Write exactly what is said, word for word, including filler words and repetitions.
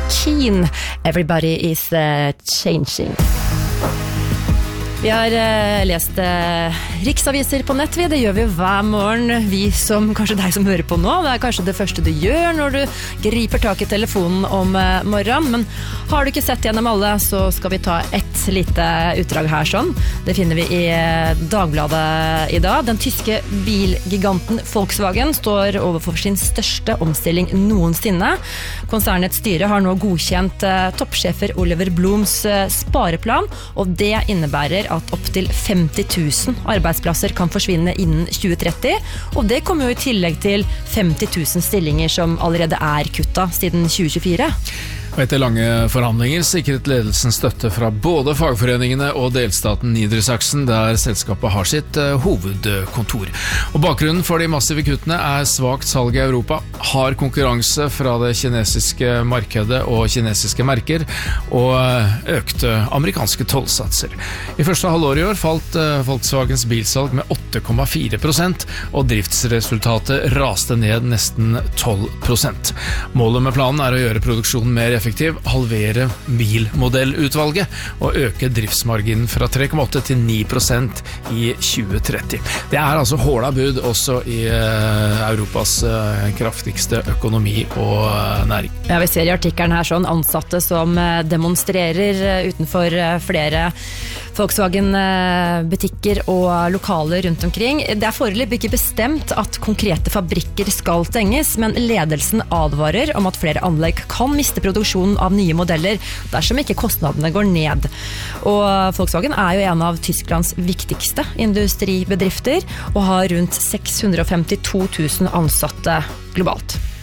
Keane. Everybody is uh, changing. Vi har uh, lest uh, riksaviser på nett, vi. Det gjør vi hver morgen. Vi som, kanskje deg som hører på nå, det er kanskje det første du gjør når du griper tak i telefonen om uh, morgenen. Men har du ikke sett gjennom alle, så skal vi ta et lite utdrag her sånn. Det finner vi i uh, Dagbladet i dag. Den tyske bilgiganten Volkswagen står overfor sin største omstilling noensinne. Konsernets styre har nå godkjent uh, toppsjefer Oliver Bloms uh, spareplan, og det innebærer at opp til femti tusen arbeidsplasser kan forsvinne innen tjue tretti, og det kommer jo i tillegg til femti tusen stillinger som allerede er kuttet siden tjue tjuefire. Og etter lange forhandlinger sikret ledelsen støtte fra både fagforeningene og delstaten Niedersachsen, der selskapet har sitt uh, hovedkontor. Og bakgrunnen for de massive kuttene er svagt salg i Europa, hard konkurranse fra det kinesiske markedet og kinesiske merker, og uh, økte amerikanske tollsatser. I første halvår i år falt uh, Volkswagens bilsalg med åtte komma fire prosent, og driftsresultatet raste ned nesten tolv prosent. Målet med planen er å gjøre produksjonen mer effektiv, halvere bilmodellutvalget og øke driftsmarginen fra tre komma åtte til ni prosent i tjue tretti. Det er altså hårda bud også i uh, Europas uh, kraftigste økonomi og uh, næring. Ja, vi ser i artikkelen her sånn ansatte som uh, demonstrerer uh, utenfor uh, flere Volkswagen-butikker og lokaler rundt omkring. Det er foreløpig ikke bestemt at konkrete fabrikker skal stenges, men ledelsen advarer om at flere anlegg kan miste produksjonen av nye modeller dersom ikke kostnadene går ned. Og Volkswagen er jo en av Tysklands viktigste industribedrifter og har rundt seks hundre og femtito tusen ansatte globalt.